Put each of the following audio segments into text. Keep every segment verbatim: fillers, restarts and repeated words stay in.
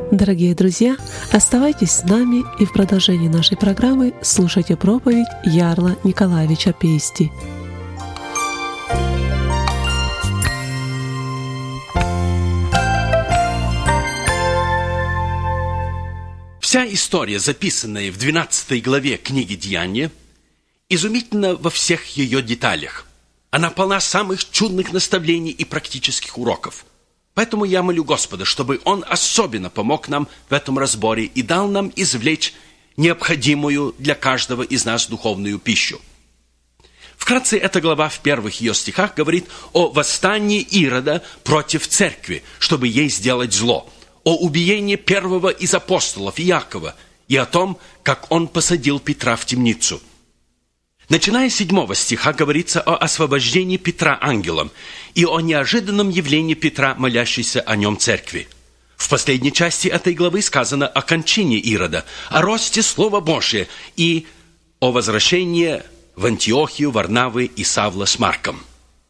Дорогие друзья, оставайтесь с нами и в продолжении нашей программы слушайте проповедь Ярла Николаевича Пейсти. Вся история, записанная в двенадцатой главе книги «Деяния», изумительна во всех ее деталях. Она полна самых чудных наставлений и практических уроков. Поэтому я молю Господа, чтобы Он особенно помог нам в этом разборе и дал нам извлечь необходимую для каждого из нас духовную пищу. Вкратце, эта глава в первых ее стихах говорит о восстании Ирода против церкви, чтобы ей сделать зло, о убиении первого из апостолов Иакова и о том, как он посадил Петра в темницу. Начиная с седьмого стиха говорится о освобождении Петра ангелом и о неожиданном явлении Петра, молящейся о нем церкви. В последней части этой главы сказано о кончине Ирода, о росте Слова Божия и о возвращении в Антиохию Варнавы и Савла с Марком.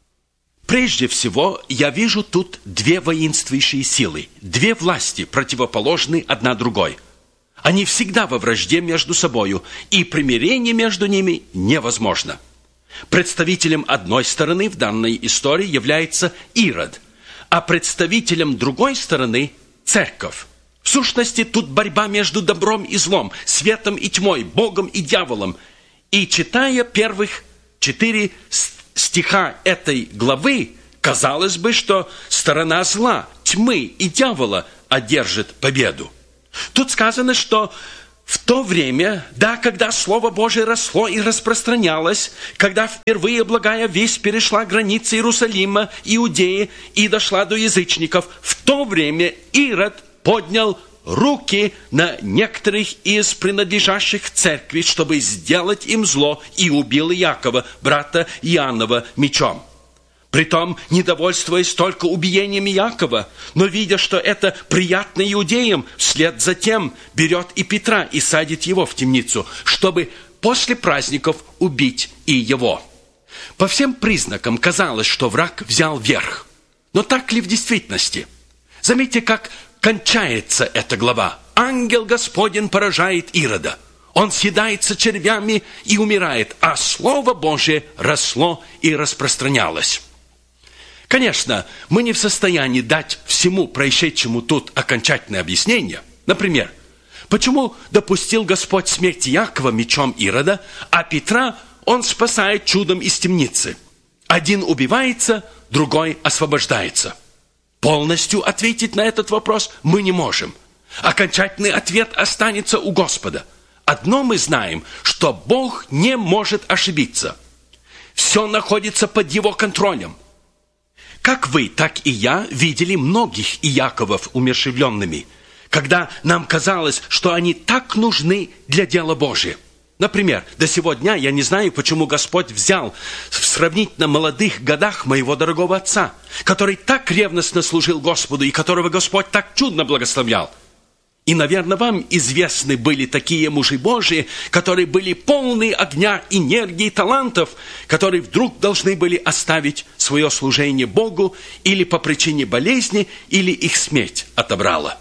Прежде всего, я вижу тут две воинствующие силы, две власти, противоположные одна другой. Они всегда во вражде между собою, и примирение между ними невозможно. Представителем одной стороны в данной истории является Ирод, а представителем другой стороны – церковь. В сущности, тут борьба между добром и злом, светом и тьмой, Богом и дьяволом. И читая первых четыре стиха этой главы, казалось бы, что сторона зла, тьмы и дьявола одержит победу. Тут сказано, что в то время, да, когда Слово Божие росло и распространялось, когда впервые благая весть перешла границы Иерусалима, Иудеи и дошла до язычников, в то время Ирод поднял руки на некоторых из принадлежащих церкви, чтобы сделать им зло, и убил Иакова, брата Иоаннова, мечом. Притом, недовольствуясь только убиением Иакова, но видя, что это приятно иудеям, вслед за тем берет и Петра и садит его в темницу, чтобы после праздников убить и его. По всем признакам казалось, что враг взял верх. Но так ли в действительности? Заметьте, как кончается эта глава. Ангел Господень поражает Ирода. Он съедается червями и умирает, а Слово Божие росло и распространялось. Конечно, мы не в состоянии дать всему происшедшему тут окончательное объяснение. Например, почему допустил Господь смерть Иакова мечом Ирода, а Петра Он спасает чудом из темницы? Один убивается, другой освобождается. Полностью ответить на этот вопрос мы не можем. Окончательный ответ останется у Господа. Одно мы знаем, что Бог не может ошибиться. Все находится под Его контролем. Как вы, так и я видели многих Иаковов умерщвленными, когда нам казалось, что они так нужны для дела Божия. Например, до сего дня я не знаю, почему Господь взял в сравнительно молодых годах моего дорогого отца, который так ревностно служил Господу и которого Господь так чудно благословлял. И, наверное, вам известны были такие мужи Божии, которые были полны огня, энергии, талантов, которые вдруг должны были оставить свое служение Богу или по причине болезни, или их смерть отобрала.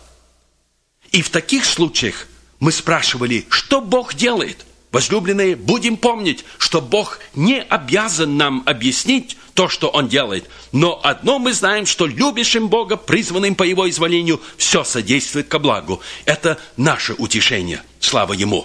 И в таких случаях мы спрашивали, что Бог делает? Возлюбленные, будем помнить, что Бог не обязан нам объяснить то, что Он делает. Но одно мы знаем, что любящим Бога, призванным по Его изволению, все содействует ко благу. Это наше утешение. Слава Ему.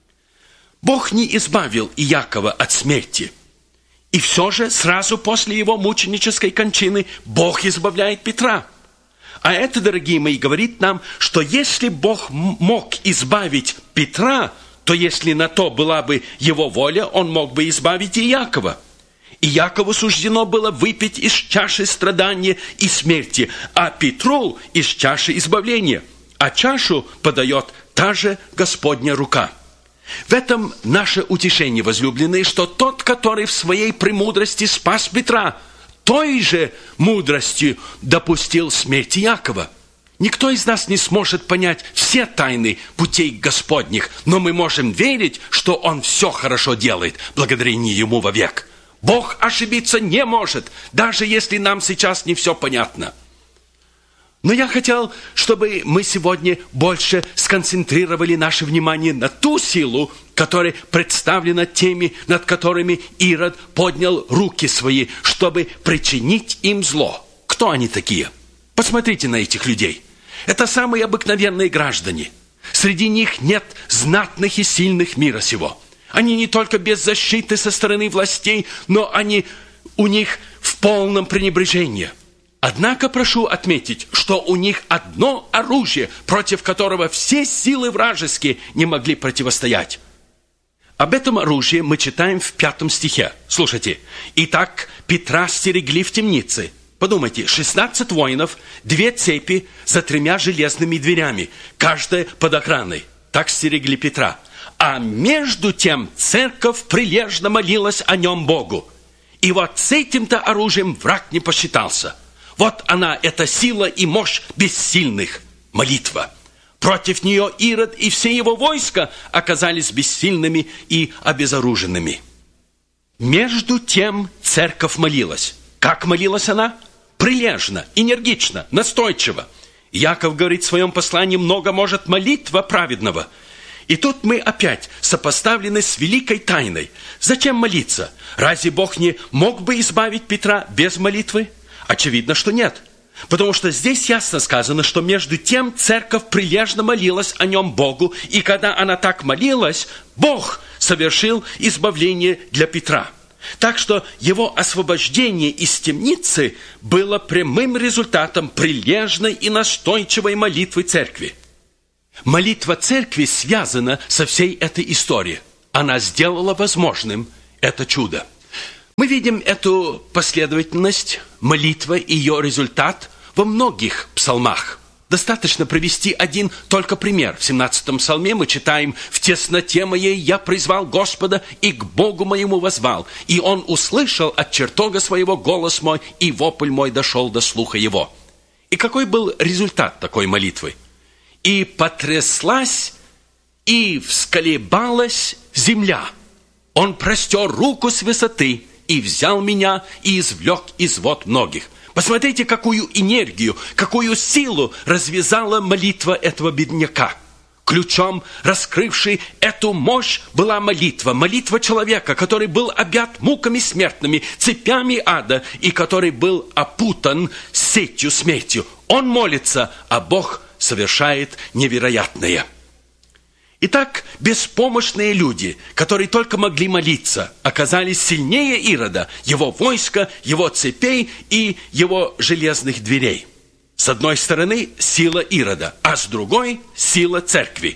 Бог не избавил Иакова от смерти. И все же сразу после его мученической кончины Бог избавляет Петра. А это, дорогие мои, говорит нам, что если Бог мог избавить Петра, то если на то была бы Его воля, Он мог бы избавить и Иакова. И Иакову суждено было выпить из чаши страдания и смерти, а Петру из чаши избавления. А чашу подает та же Господня рука. В этом наше утешение, возлюбленные, что тот, который в своей премудрости спас Петра, той же мудростью допустил смерть Иакова. Никто из нас не сможет понять все тайны путей Господних, но мы можем верить, что Он все хорошо делает, благодарение Ему вовек. Бог ошибиться не может, даже если нам сейчас не все понятно. Но я хотел, чтобы мы сегодня больше сконцентрировали наше внимание на ту силу, которая представлена теми, над которыми Ирод поднял руки свои, чтобы причинить им зло. Кто они такие? Посмотрите на этих людей. Это самые обыкновенные граждане. Среди них нет знатных и сильных мира сего. Они не только без защиты со стороны властей, но они у них в полном пренебрежении. Однако прошу отметить, что у них одно оружие, против которого все силы вражеские не могли противостоять. Об этом оружии мы читаем в пятом стихе. Слушайте. «Итак, Петра стерегли в темнице». Подумайте, шестнадцать воинов, две цепи за тремя железными дверями, каждая под охраной. Так стерегли Петра. А между тем церковь прилежно молилась о нем Богу. И вот с этим-то оружием враг не посчитался. Вот она, эта сила и мощь бессильных. Молитва. Против нее Ирод и все его войска оказались бессильными и обезоруженными. Между тем церковь молилась. Как молилась она? Прилежно, энергично, настойчиво. Яков говорит в своем послании: много может молитва праведного. И тут мы опять сопоставлены с великой тайной. Зачем молиться? Разве Бог не мог бы избавить Петра без молитвы? Очевидно, что нет. Потому что здесь ясно сказано, что между тем церковь прилежно молилась о нем Богу, и когда она так молилась, Бог совершил избавление для Петра. Так что его освобождение из темницы было прямым результатом прилежной и настойчивой молитвы церкви. Молитва церкви связана со всей этой историей. Она сделала возможным это чудо. Мы видим эту последовательность, молитва и ее результат во многих псалмах. Достаточно привести один только пример. В семнадцатом псалме мы читаем: «В тесноте моей я призвал Господа, и к Богу моему воззвал, и Он услышал от чертога своего голос мой, и вопль мой дошел до слуха его». И какой был результат такой молитвы? «И потряслась, и всколебалась земля. Он простер руку с высоты, и взял меня, и извлек из вод многих». Посмотрите, какую энергию, какую силу развязала молитва этого бедняка. Ключом, раскрывшей эту мощь, была молитва. Молитва человека, который был объят муками смертными, цепями ада, и который был опутан сетью смертью. Он молится, а Бог совершает невероятное. Итак, беспомощные люди, которые только могли молиться, оказались сильнее Ирода, его войска, его цепей и его железных дверей. С одной стороны сила Ирода, а с другой сила церкви.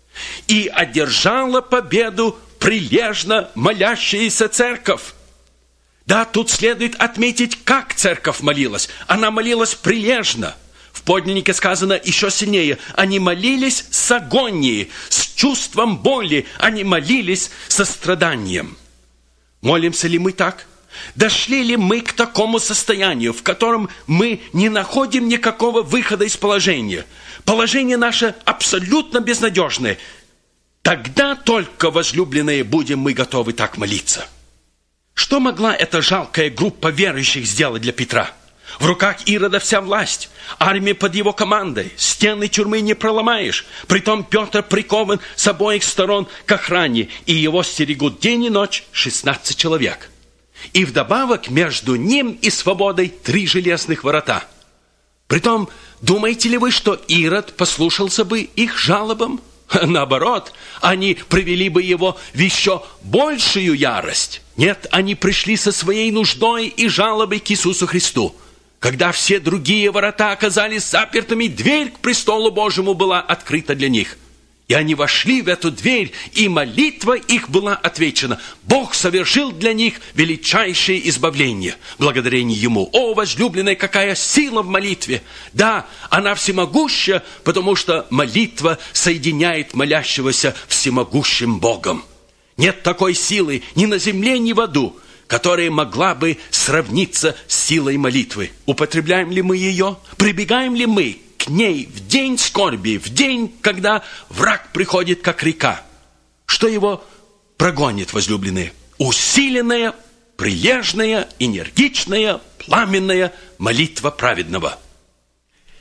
И одержала победу прилежно молящаяся церковь. Да, тут следует отметить, как церковь молилась. Она молилась прилежно. В подлиннике сказано еще сильнее: они молились с агонией, с чувством боли, они молились со страданием. Молимся ли мы так? Дошли ли мы к такому состоянию, в котором мы не находим никакого выхода из положения? Положение наше абсолютно безнадежное. Тогда только, возлюбленные, будем мы готовы так молиться. Что могла эта жалкая группа верующих сделать для Петра? В руках Ирода вся власть, армия под его командой, стены тюрьмы не проломаешь. Притом Петр прикован с обоих сторон к охране, и его стерегут день и ночь шестнадцать человек. И вдобавок между ним и свободой три железных ворота. Притом, думаете ли вы, что Ирод послушался бы их жалобам? Наоборот, они привели бы его в еще большую ярость. Нет, они пришли со своей нуждой и жалобой к Иисусу Христу. Когда все другие ворота оказались запертыми, дверь к престолу Божьему была открыта для них. И они вошли в эту дверь, и молитва их была отвечена. Бог совершил для них величайшее избавление, благодарение Ему. О, возлюбленная, какая сила в молитве! Да, она всемогуща, потому что молитва соединяет молящегося всемогущим Богом. Нет такой силы ни на земле, ни в аду, которая могла бы сравниться с силой молитвы. Употребляем ли мы ее? Прибегаем ли мы к ней в день скорби, в день, когда враг приходит, как река? Что его прогонит, возлюбленные? Усиленная, прилежная, энергичная, пламенная молитва праведного.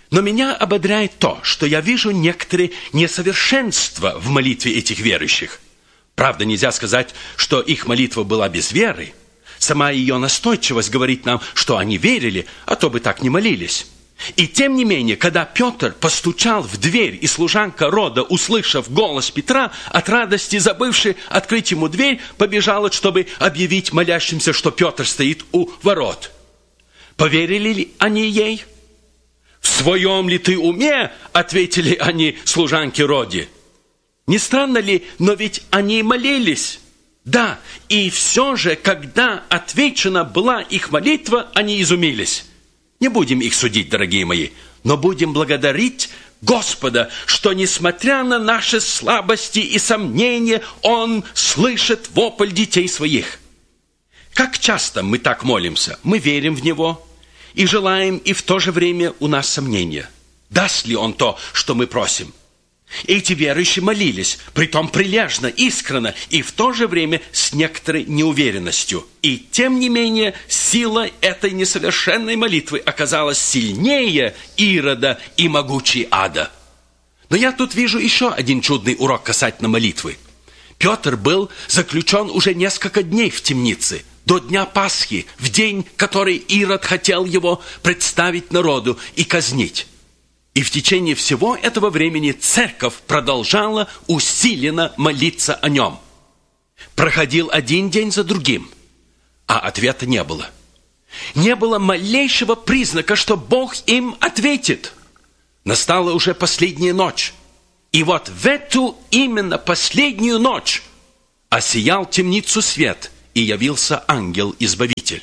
Но меня ободряет то, что я вижу некоторые несовершенства в молитве этих верующих. Правда, нельзя сказать, что их молитва была без веры. Сама ее настойчивость говорит нам, что они верили, а то бы так не молились. И тем не менее, когда Петр постучал в дверь, и служанка Рода, услышав голос Петра, от радости забывши открыть ему дверь, побежала, чтобы объявить молящимся, что Петр стоит у ворот. Поверили ли они ей? «В своем ли ты уме?» — ответили они служанке Роде. Не странно ли, но ведь они молились. Да, и все же, когда отвечена была их молитва, они изумились. Не будем их судить, дорогие мои, но будем благодарить Господа, что, несмотря на наши слабости и сомнения, Он слышит вопль детей своих. Как часто мы так молимся? Мы верим в Него и желаем, и в то же время у нас сомнения. Даст ли Он то, что мы просим? Эти верующие молились, притом прилежно, искренно, и в то же время с некоторой неуверенностью. И тем не менее, сила этой несовершенной молитвы оказалась сильнее Ирода и могучей ада. Но я тут вижу еще один чудный урок касательно молитвы. Петр был заключен уже несколько дней в темнице, до дня Пасхи, в день, который Ирод хотел его представить народу и казнить. И в течение всего этого времени церковь продолжала усиленно молиться о нем. Проходил один день за другим, а ответа не было. Не было малейшего признака, что Бог им ответит. Настала уже последняя ночь. И вот в эту именно последнюю ночь осиял темницу свет, и явился ангел-избавитель.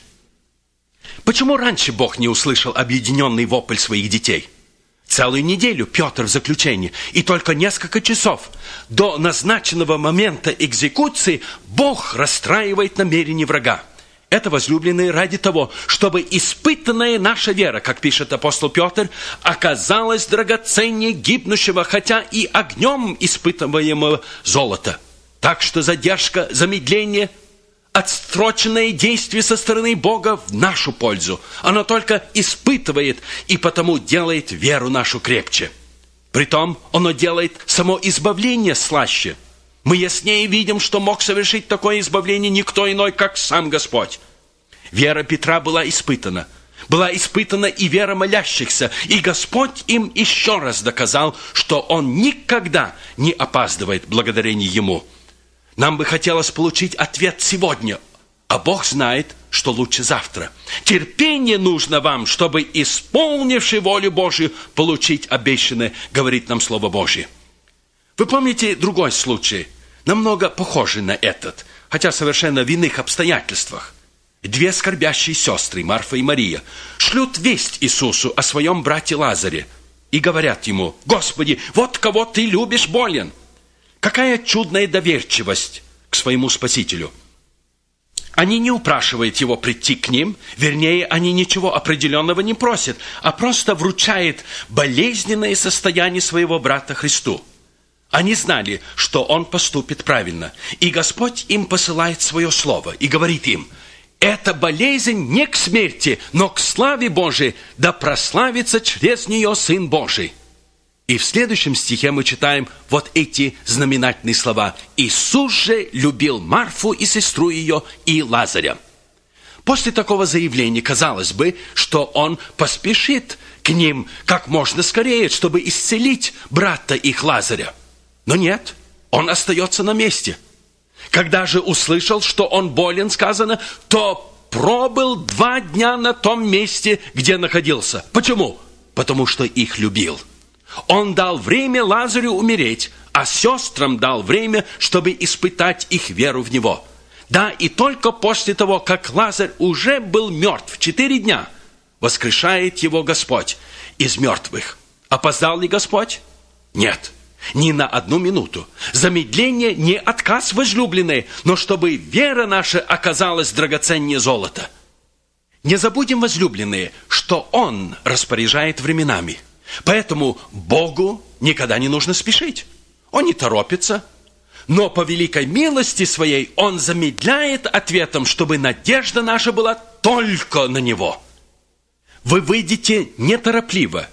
Почему раньше Бог не услышал объединенный вопль своих детей? Целую неделю Петр в заключении, и только несколько часов до назначенного момента экзекуции Бог расстраивает намерения врага. Это, возлюбленные, ради того, чтобы испытанная наша вера, как пишет апостол Петр, оказалась драгоценнее гибнущего, хотя и огнем испытываемого золота. Так что задержка, замедление, отсроченное действие со стороны Бога в нашу пользу. Оно только испытывает и потому делает веру нашу крепче. Притом оно делает само избавление слаще. Мы яснее видим, что мог совершить такое избавление никто иной, как сам Господь. Вера Петра была испытана. Была испытана и вера молящихся, и Господь им еще раз доказал, что Он никогда не опаздывает благодарение Ему. Нам бы хотелось получить ответ сегодня, а Бог знает, что лучше завтра. Терпение нужно вам, чтобы, исполнивши волю Божию, получить обещанное, говорит нам Слово Божие. Вы помните другой случай, намного похожий на этот, хотя совершенно в иных обстоятельствах. Две скорбящие сестры, Марфа и Мария, шлют весть Иисусу о своем брате Лазаре и говорят ему: «Господи, вот кого ты любишь болен». Какая чудная доверчивость к своему Спасителю. Они не упрашивают его прийти к ним, вернее, они ничего определенного не просят, а просто вручают болезненное состояние своего брата Христу. Они знали, что он поступит правильно, и Господь им посылает свое слово и говорит им: «Эта болезнь не к смерти, но к славе Божией, да прославится через нее Сын Божий». И в следующем стихе мы читаем вот эти знаменательные слова: «Иисус же любил Марфу и сестру ее и Лазаря». После такого заявления казалось бы, что он поспешит к ним как можно скорее, чтобы исцелить брата их Лазаря. Но нет, он остается на месте. Когда же услышал, что он болен, сказано, то пробыл два дня на том месте, где находился. Почему? Потому что их любил. Он дал время Лазарю умереть, а сестрам дал время, чтобы испытать их веру в него. Да, и только после того, как Лазарь уже был мертв четыре дня, воскрешает его Господь из мертвых. Опоздал ли Господь? Нет, ни на одну минуту. Замедление не отказ, возлюбленные, но чтобы вера наша оказалась драгоценнее золота. Не забудем, возлюбленные, что Он распоряжает временами. Поэтому Богу никогда не нужно спешить. Он не торопится, но по великой милости Своей Он замедляет ответом, чтобы надежда наша была только на Него. Вы выйдете неторопливо и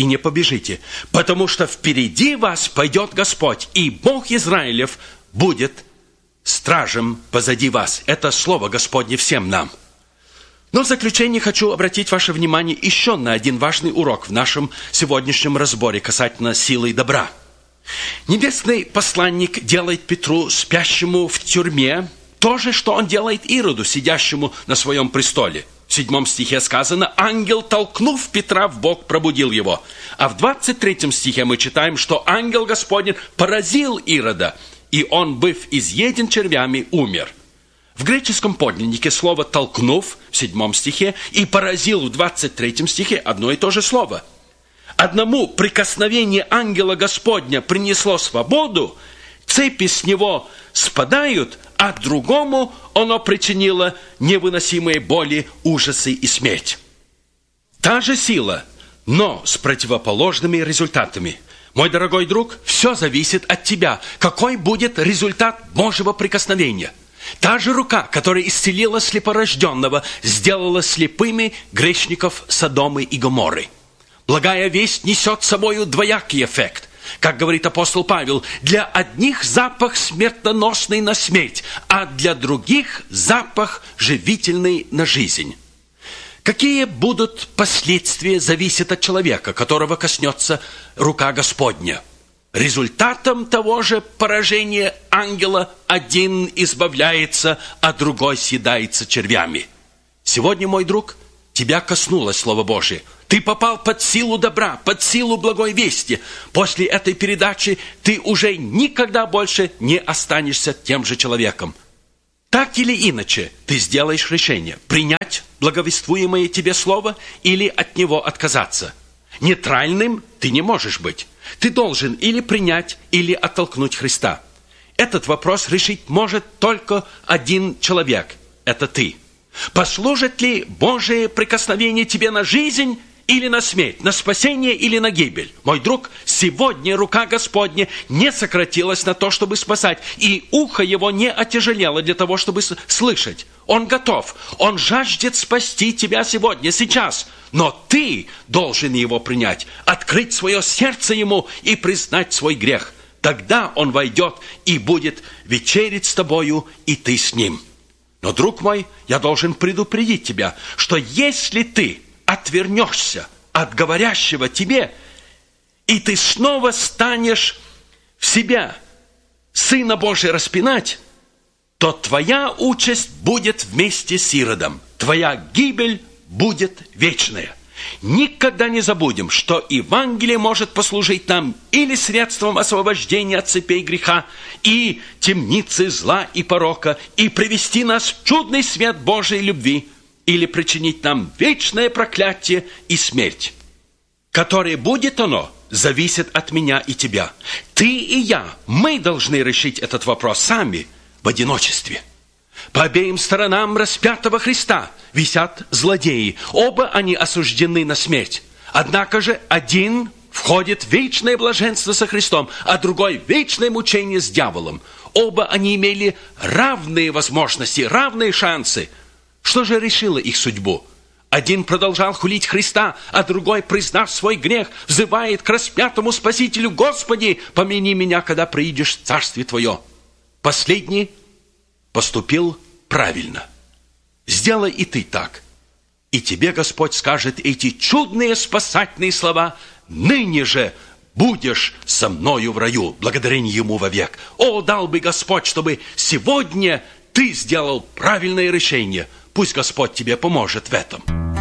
и не побежите, потому что впереди вас пойдет Господь, и Бог Израилев будет стражем позади вас». Это слово Господне всем нам. Но в заключение хочу обратить ваше внимание еще на один важный урок в нашем сегодняшнем разборе касательно силы и добра. Небесный посланник делает Петру, спящему в тюрьме, то же, что он делает Ироду, сидящему на своем престоле. В седьмом стихе сказано: «Ангел, толкнув Петра в бок, пробудил его». А в двадцать третьем стихе мы читаем, что ангел Господень поразил Ирода, и он, быв изъеден червями, умер. В греческом подлиннике слово «толкнув» в седьмом стихе и «поразил» в двадцать третьем стихе одно и то же слово. Одному прикосновение ангела Господня принесло свободу, цепи с него спадают, а другому оно причинило невыносимые боли, ужасы и смерть. Та же сила, но с противоположными результатами. Мой дорогой друг, все зависит от тебя. Какой будет результат Божьего прикосновения? Та же рука, которая исцелила слепорожденного, сделала слепыми грешников Содомы и Гоморры. Благая весть несет с собой двоякий эффект. Как говорит апостол Павел, для одних запах смертоносный на смерть, а для других запах живительный на жизнь. Какие будут последствия, зависит от человека, которого коснется рука Господня. Результатом того же поражения ангела один избавляется, а другой съедается червями. Сегодня, мой друг, тебя коснулось Слово Божие. Ты попал под силу добра, под силу благой вести. После этой передачи ты уже никогда больше не останешься тем же человеком. Так или иначе, ты сделаешь решение: принять благовествуемое тебе слово или от него отказаться. Нейтральным ты не можешь быть. Ты должен или принять, или оттолкнуть Христа. Этот вопрос решить может только один человек. Это ты. Послужит ли Божие прикосновение тебе на жизнь или на смерть, на спасение или на гибель? Мой друг, сегодня рука Господня не сократилась на то, чтобы спасать, и ухо его не отяжелело для того, чтобы слышать. Он готов, он жаждет спасти тебя сегодня, сейчас. Но ты должен его принять, открыть свое сердце ему и признать свой грех. Тогда он войдет и будет вечерить с тобою, и ты с ним. Но, друг мой, я должен предупредить тебя, что если ты отвернешься от говорящего тебе, и ты снова станешь в себя Сына Божия распинать, то твоя участь будет вместе с Иродом. Твоя гибель будет вечная. Никогда не забудем, что Евангелие может послужить нам или средством освобождения от цепей греха и темницы зла и порока, и привести нас в чудный свет Божией любви, или причинить нам вечное проклятие и смерть. Которое будет оно, зависит от меня и тебя. Ты и я, мы должны решить этот вопрос сами, в одиночестве. По обеим сторонам распятого Христа висят злодеи. Оба они осуждены на смерть. Однако же один входит в вечное блаженство со Христом, а другой в вечное мучение с дьяволом. Оба они имели равные возможности, равные шансы. Что же решило их судьбу? Один продолжал хулить Христа, а другой, признав свой грех, взывает к распятому Спасителю: «Господи, помяни меня, когда приидешь в Царствие Твое». Последний поступил правильно. Сделай и ты так. И тебе Господь скажет эти чудные спасательные слова: «Ныне же будешь со мною в раю». Благодарение Ему вовек. О, дал бы Господь, чтобы сегодня ты сделал правильное решение. Пусть Господь тебе поможет в этом.